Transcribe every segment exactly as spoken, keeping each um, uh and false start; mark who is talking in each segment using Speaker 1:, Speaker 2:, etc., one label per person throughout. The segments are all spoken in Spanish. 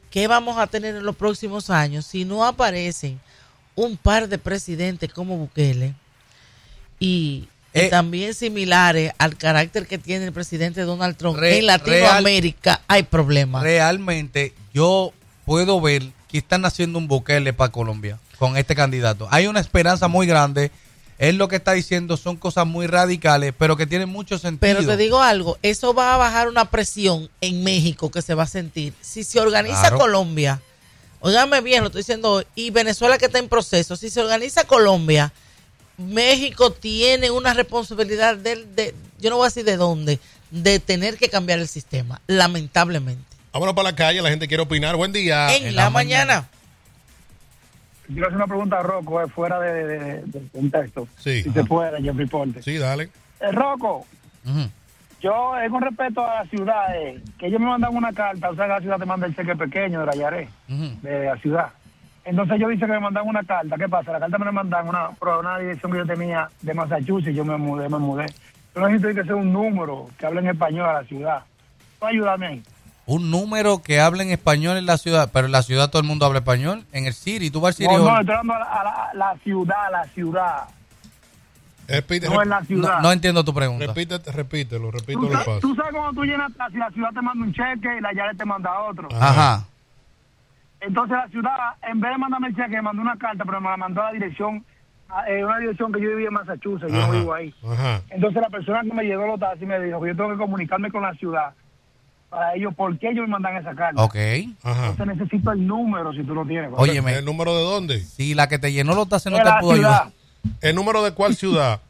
Speaker 1: ¿qué vamos a tener en los próximos años si no aparecen un par de presidentes como Bukele y, y
Speaker 2: eh,
Speaker 1: también similares al carácter que tiene el presidente Donald Trump?
Speaker 2: Re,
Speaker 1: en Latinoamérica
Speaker 2: real,
Speaker 1: hay problemas.
Speaker 2: Realmente yo puedo ver que están haciendo un Bukele para Colombia con este candidato. Hay una esperanza muy grande. Él lo que está diciendo son cosas muy radicales, pero que tienen mucho sentido.
Speaker 1: Pero te digo algo, eso va a bajar una presión en México que se va a sentir. Si se organiza
Speaker 2: Claro.
Speaker 1: Colombia, óigame bien, lo estoy diciendo hoy, y Venezuela que está en proceso, si se organiza Colombia, México tiene una responsabilidad de, de yo no voy a decir de dónde, de tener que cambiar el sistema, lamentablemente.
Speaker 3: Vámonos para la calle, la gente quiere opinar. Buen día.
Speaker 1: En, en la, la mañana. mañana.
Speaker 4: Quiero hacer una pregunta a Rocco, eh, fuera de, de, de, del contexto.
Speaker 3: Sí.
Speaker 4: Si se puede, Jeffrey Ponte.
Speaker 3: Sí, dale.
Speaker 4: Eh, Rocco,
Speaker 2: uh-huh.
Speaker 4: yo, eh, con respecto a la ciudad, eh, que ellos me mandan una carta, o sea, que la ciudad te manda el cheque pequeño de la Yaré, uh-huh. de la ciudad. Entonces yo dice que me mandan una carta. ¿Qué pasa? La carta me la mandan una, una dirección que yo tenía de Massachusetts, yo me mudé, me mudé. Yo necesito que sea un número que hable en español a la ciudad. ¿Puedes ayudarme ahí?
Speaker 2: Un número que hable en español en la ciudad, pero en la ciudad todo el mundo habla español. En el City, tú vas al City.
Speaker 4: No, no, estoy hablando a la, a la, la ciudad, la ciudad.
Speaker 3: Repite,
Speaker 4: no en la ciudad.
Speaker 2: No, no entiendo tu pregunta.
Speaker 3: Repítete, repítelo, repítelo.
Speaker 4: ¿Tú, sabes, tú sabes cuando tú llenas, si la ciudad te manda un cheque y la Yare te manda otro.
Speaker 2: Ajá. Ajá.
Speaker 4: Entonces la ciudad, en vez de mandarme el cheque, me mandó una carta, pero me la mandó a la dirección, eh, una dirección que yo vivía en Massachusetts,
Speaker 3: Ajá.
Speaker 4: yo vivo ahí.
Speaker 3: Ajá.
Speaker 4: Entonces la persona que me llegó los taxis me dijo que yo tengo que comunicarme con la ciudad para ellos, ¿por qué ellos me mandan esa carta?
Speaker 2: Ok.
Speaker 3: Ajá.
Speaker 4: Entonces necesito el número, si tú lo tienes.
Speaker 2: Óyeme.
Speaker 3: ¿El número de dónde?
Speaker 2: Si la que te llenó los taxis no
Speaker 4: de
Speaker 2: te pudo
Speaker 4: ciudad.
Speaker 2: ayudar.
Speaker 3: ¿El número de cuál ciudad?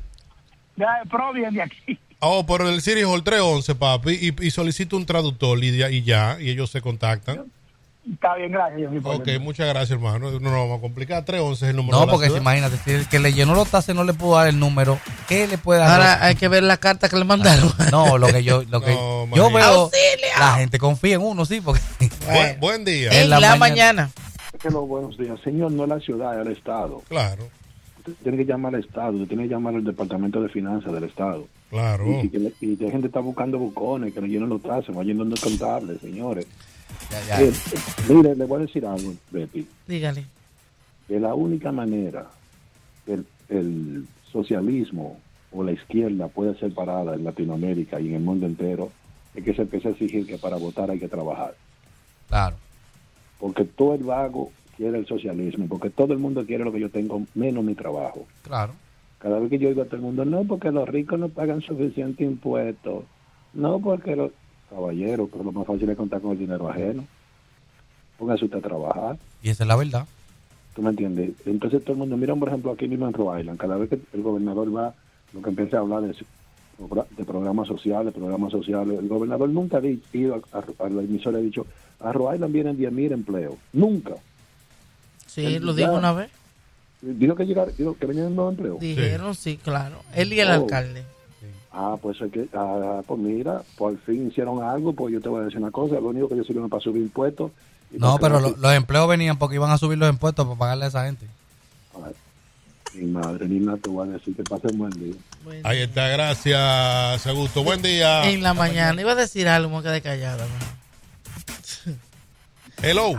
Speaker 4: De Providence, de aquí.
Speaker 3: Oh, pero el City Hall trescientos once, papi, y, y solicito un traductor y ya, y ya, y ellos se contactan.
Speaker 4: Está bien, gracias.
Speaker 3: Ok, muchas gracias, hermano. No nos vamos a complicar. trescientos once es el número
Speaker 2: No,
Speaker 3: de la
Speaker 2: porque
Speaker 3: ciudad.
Speaker 2: imagínate, si el que le llenó los taxis no le pudo dar el número, ¿qué le puede dar?
Speaker 1: Ahora hay que ver la carta que le mandaron.
Speaker 2: No, lo que yo, lo que
Speaker 3: No,
Speaker 2: yo veo,
Speaker 1: ¡Auxilio!
Speaker 2: la gente confía en uno, sí, porque
Speaker 3: Buen, buen día.
Speaker 1: En, en la, la mañana. mañana.
Speaker 5: Hello, buenos días. Señor, no es la ciudad, es el Estado.
Speaker 3: Claro.
Speaker 5: Usted tiene que llamar al Estado, usted tiene que llamar al Departamento de Finanzas del Estado.
Speaker 3: Claro.
Speaker 5: Y, y, y la gente está buscando bucones, que no llenen los taxes, no llenen los contables, señores.
Speaker 2: Ya, ya.
Speaker 5: Eh, mire, le voy a decir algo, Betty.
Speaker 1: Dígale.
Speaker 5: Que la única manera que el, el socialismo o la izquierda puede ser parada en Latinoamérica y en el mundo entero es que se empiece a exigir que para votar hay que trabajar.
Speaker 2: Claro.
Speaker 5: Porque todo el vago quiere el socialismo, porque todo el mundo quiere lo que yo tengo, menos mi trabajo.
Speaker 2: Claro.
Speaker 5: Cada vez que yo digo a todo el mundo, no, porque los ricos no pagan suficiente impuestos, no, porque los caballeros, pero lo más fácil es contar con el dinero ajeno. Póngase usted a trabajar.
Speaker 2: Y esa es la verdad.
Speaker 5: ¿Tú me entiendes? Entonces todo el mundo, mira por ejemplo aquí mismo en Rhode Island, cada vez que el gobernador va, lo que empieza a hablar de, de programas sociales, programas sociales, el gobernador nunca ha ido a, a, a la emisora y ha dicho, a Rhode Island vienen diez mil empleos, nunca.
Speaker 1: Sí,
Speaker 5: Él
Speaker 1: lo
Speaker 5: ya,
Speaker 1: dijo una vez.
Speaker 5: Dijo que llegar, dijo que venían nuevos empleos.
Speaker 1: Dijeron, sí, sí claro. Él y el
Speaker 5: oh.
Speaker 1: alcalde.
Speaker 5: Ah, pues es que, ah, pues mira, por fin hicieron algo, pues yo te voy a decir una cosa, lo único que yo sirven para subir impuestos.
Speaker 2: No, pero lo, los empleos venían porque iban a subir los impuestos para pagarle a esa gente.
Speaker 5: Ay, mi madre, ni nada te voy a decir, que pasen buen día.
Speaker 3: Buen Ahí está, gracias, Augusto. Buen día.
Speaker 1: En la mañana, mañana. Iba a decir algo, me quedé callada.
Speaker 3: Hello.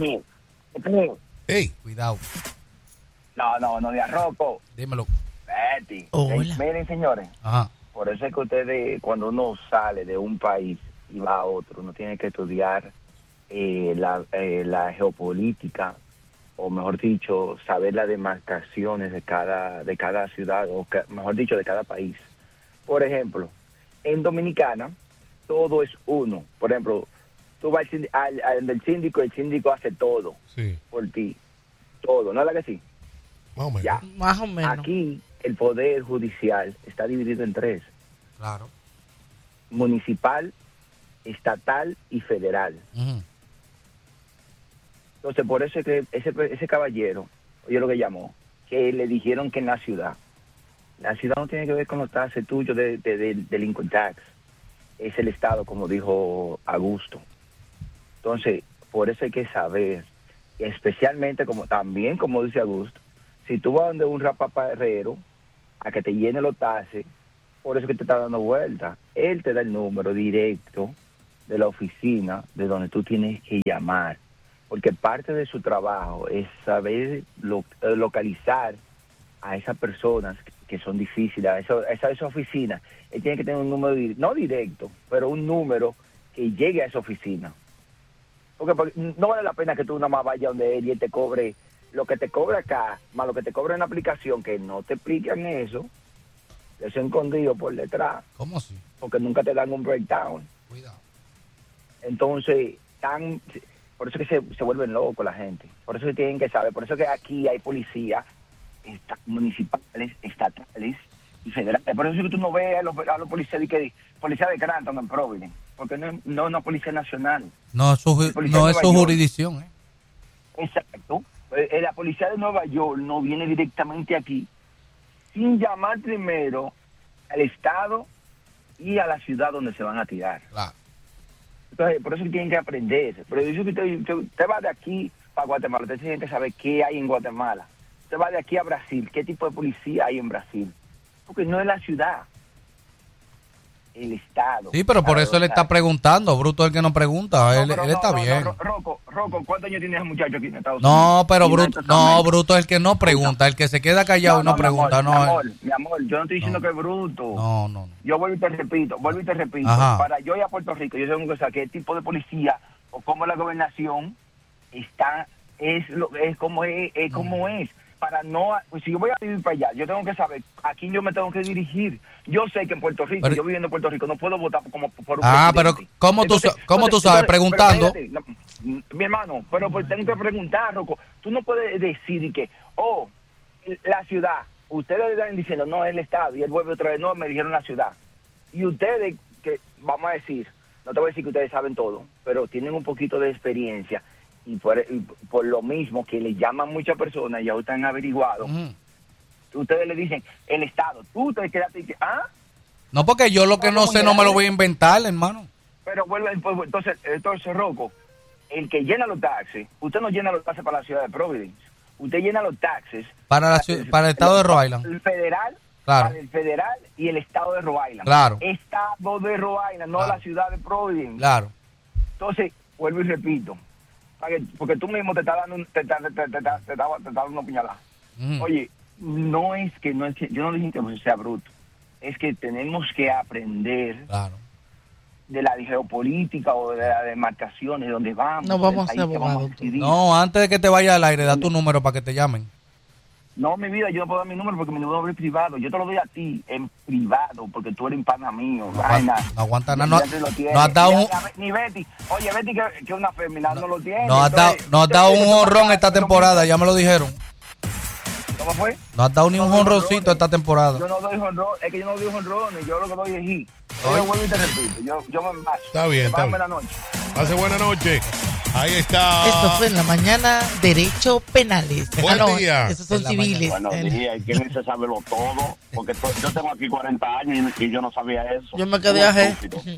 Speaker 2: Hey, cuidado.
Speaker 6: No, no, no, de arroco.
Speaker 2: Dímelo.
Speaker 6: Betty.
Speaker 1: Hola.
Speaker 6: Miren, señores.
Speaker 2: Ajá.
Speaker 6: Por eso es que ustedes, cuando uno sale de un país y va a otro, uno tiene que estudiar eh, la, eh, la geopolítica, o mejor dicho, saber las demarcaciones de cada, de cada ciudad, o que, mejor dicho, de cada país. Por ejemplo, en Dominicana, todo es uno. Por ejemplo, tú vas al, al, al del síndico, el síndico hace todo
Speaker 3: sí.
Speaker 6: por ti. Todo, ¿no es la que sí?
Speaker 3: Más o menos.
Speaker 6: Ya.
Speaker 1: Más o menos.
Speaker 6: Aquí el poder judicial está dividido en tres.
Speaker 2: Claro.
Speaker 6: Municipal, estatal y federal.
Speaker 2: Uh-huh.
Speaker 6: Entonces, por eso es que ese, ese caballero, oye lo que llamó, que le dijeron que en la ciudad, la ciudad no tiene que ver con los taxes tuyos de, de, de, de delinquent tax, es el Estado, como dijo Augusto. Entonces, por eso hay que saber, especialmente como también, como dice Augusto, si tú vas donde un rapaparrero a que te llene los taxes, por eso que te está dando vuelta, él te da el número directo de la oficina de donde tú tienes que llamar, porque parte de su trabajo es saber lo, localizar a esas personas que son difíciles, a esa, a esa, a esa oficina. Él tiene que tener un número, no directo, pero un número que llegue a esa oficina. Porque, porque no vale la pena que tú nada más vayas donde él y él te cobre lo que te cobra acá, más lo que te cobra en la aplicación, que no te explican eso, eso escondido por detrás.
Speaker 2: ¿Cómo así?
Speaker 6: Porque nunca te dan un breakdown.
Speaker 2: Cuidado.
Speaker 6: Entonces, tan, por eso que se, se vuelven locos la gente. Por eso que tienen que saber. Por eso que aquí hay policías esta, municipales, estatales y federales. Por eso es que tú no ves a los, a los policías de que policía de Granton en Providence, porque no, no es una policía nacional.
Speaker 2: No, su, no es su jurisdicción. ¿eh?
Speaker 6: Exacto. Eh, la policía de Nueva York no viene directamente aquí sin llamar primero al estado y a la ciudad donde se van a tirar.
Speaker 2: Claro.
Speaker 6: Entonces, por eso tienen que aprender. Pero eso que usted, usted, usted va de aquí para Guatemala, usted tiene que saber qué hay en Guatemala. Usted va de aquí a Brasil, qué tipo de policía hay en Brasil. Porque no es la ciudad, el estado.
Speaker 2: Sí, pero por eso él está preguntando. Bruto es el que no pregunta.
Speaker 6: No,
Speaker 2: él él
Speaker 6: no,
Speaker 2: está
Speaker 6: no,
Speaker 2: bien.
Speaker 6: No, Rocco, Rocco, ¿cuántos años tiene ese muchacho aquí en Estados Unidos?
Speaker 2: No, pero Bruto, no, Bruto es el que no pregunta. El que se queda callado y no, no, no pregunta.
Speaker 6: Mi amor,
Speaker 2: no,
Speaker 6: mi amor, mi amor, yo no estoy diciendo
Speaker 2: no.
Speaker 6: que es bruto.
Speaker 2: No, no, no.
Speaker 6: Yo vuelvo y te repito, vuelvo y te repito.
Speaker 2: Ajá.
Speaker 6: Para yo ir a Puerto Rico, yo tengo que saber qué tipo de policía o cómo la gobernación está, es lo es como es, es como es. Para no, pues si yo voy a vivir para allá, yo tengo que saber a quién yo me tengo que dirigir. Yo sé que en Puerto Rico,
Speaker 2: pero,
Speaker 6: yo viviendo en Puerto Rico, no puedo votar como por un
Speaker 2: Ah,
Speaker 6: presidente.
Speaker 2: pero ¿cómo entonces, tú, cómo
Speaker 6: entonces,
Speaker 2: tú sabes?
Speaker 6: Entonces,
Speaker 2: preguntando.
Speaker 6: Pero, no, mi hermano, pero pues tengo que preguntar, Rocco. Tú no puedes decir que, oh, la ciudad, ustedes le están diciendo, no, es el estado, y él vuelve otra vez, no, me dijeron la ciudad. Y ustedes, que vamos a decir, no te voy a decir que ustedes saben todo, pero tienen un poquito de experiencia. Y por, y por lo mismo que le llaman muchas personas y ya están averiguados, uh-huh. Ustedes le dicen, el Estado, tú te quedaste y dices, ¿ah?
Speaker 2: No, porque yo lo que no, no sé no me lo voy a inventar, hermano.
Speaker 6: Pero vuelve, entonces, entonces, Rocco, el que llena los taxes, usted no llena los taxes para la ciudad de Providence, usted llena los taxes
Speaker 2: para, la, para, para el estado de Rhode Island.
Speaker 6: El federal,
Speaker 2: claro.
Speaker 6: Para el federal y el estado de Rhode Island.
Speaker 2: Claro.
Speaker 6: Estado de Rhode Island, no
Speaker 2: claro.
Speaker 6: La ciudad de Providence.
Speaker 2: Claro.
Speaker 6: Entonces, vuelvo y repito, porque tú mismo te estás dando un, te, te, te, te, te, te, te, te estás dando una puñalada. Mm. Oye, no es que no es que yo no dije que sea bruto, es que tenemos que aprender
Speaker 2: claro.
Speaker 6: de la geopolítica o de las demarcaciones donde vamos.
Speaker 1: No vamos a ser abogados.
Speaker 2: No, antes de que te vaya al aire, da tu número para que te llamen.
Speaker 6: No, mi vida, yo no puedo dar mi número porque mi número es privado. Yo te lo doy a ti en privado porque tú eres un pana mío.
Speaker 2: No, vaina. No aguanta nada. No, no has dado un...
Speaker 6: Ni Betty. Oye, Betty, que es una feminal, no, no lo tiene.
Speaker 2: No has dado, no has dado un honrón esta temporada, ya me lo dijeron.
Speaker 6: ¿Cómo fue?
Speaker 2: No has dado ni un honroncito esta temporada.
Speaker 6: Yo no doy honrón, es que yo no doy honrones, yo lo que doy es hit. Yo vuelvo y te repito, yo, yo me macho.
Speaker 3: Está bien, está bien.
Speaker 6: La noche.
Speaker 3: Pase buena noche. Ahí está.
Speaker 1: Esto fue en la mañana, Derecho Penales.
Speaker 3: Buen
Speaker 1: ah, no,
Speaker 3: día.
Speaker 1: Esos son civiles.
Speaker 7: Buenos días, ¿quién se sabe lo todo? Porque to, yo tengo aquí cuarenta años y, y yo no sabía eso.
Speaker 1: Yo me quedé ajé.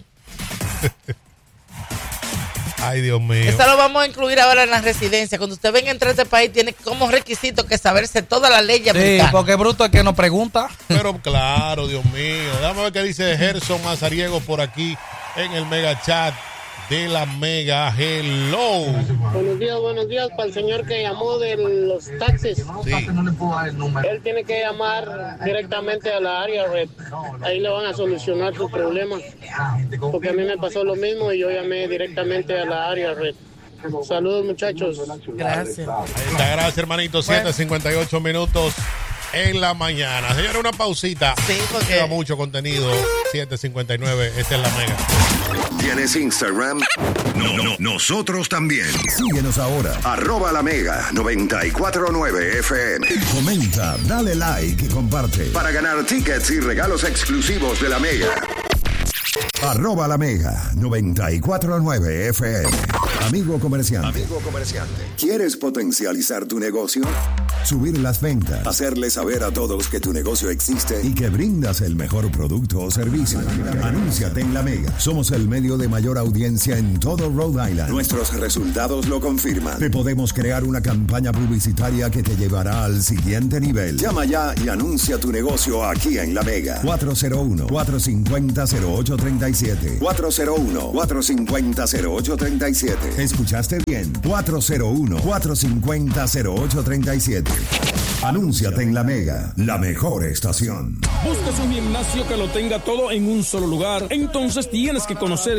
Speaker 3: Ay, Dios mío.
Speaker 1: Eso lo vamos a incluir ahora en la residencia. Cuando usted venga a entrar a este país, tiene como requisito que saberse toda la ley americana.
Speaker 2: Sí, porque bruto es que nos pregunta.
Speaker 3: Pero claro, Dios mío. Déjame ver qué dice Gerson Mazariego por aquí en el mega chat de la Mega. Hello.
Speaker 8: Buenos días, buenos días para el señor que llamó de los taxis.
Speaker 3: Sí.
Speaker 8: Él tiene que llamar directamente a la área red. Ahí le van a solucionar su problema. Porque a mí me pasó lo mismo y yo llamé directamente a la área red. Saludos, muchachos.
Speaker 1: Gracias.
Speaker 3: Ahí está, gracias, hermanito. siete cincuenta y ocho minutos en la mañana. Señora, una pausita.
Speaker 1: Sí, porque
Speaker 3: queda mucho contenido. siete cincuenta y nueve, esta es la Mega.
Speaker 9: ¿Tienes Instagram? No, no, nosotros también.
Speaker 10: Síguenos ahora.
Speaker 9: Arroba la Mega noventa y cuatro punto nueve F M.
Speaker 10: Comenta, dale like y comparte.
Speaker 9: Para ganar tickets y regalos exclusivos de la Mega.
Speaker 10: Arroba la Mega noventa y cuatro punto nueve F M. Amigo comerciante.
Speaker 9: Amigo comerciante. ¿Quieres potencializar tu negocio?
Speaker 10: subir las ventas,
Speaker 9: Hacerle saber a todos que tu negocio existe.
Speaker 10: y que brindas el mejor producto o servicio. Anúnciate en La Mega. Somos el medio de mayor audiencia en todo Rhode Island.
Speaker 9: Nuestros resultados lo confirman.
Speaker 10: Te podemos crear una campaña publicitaria que te llevará al siguiente nivel.
Speaker 9: Llama ya y anuncia tu negocio aquí en La Mega.
Speaker 10: cuatro cero uno, cuatro cinco cero, cero ocho tres siete.
Speaker 9: cuatro cero uno, cuatro cinco cero, cero ocho tres siete.
Speaker 10: ¿Escuchaste bien? cuatro cero uno, cuatro cinco cero, cero ocho tres siete. Anúnciate en La Mega, la mejor estación.
Speaker 11: ¿Buscas un gimnasio que lo tenga todo en un solo lugar? Entonces tienes que conocer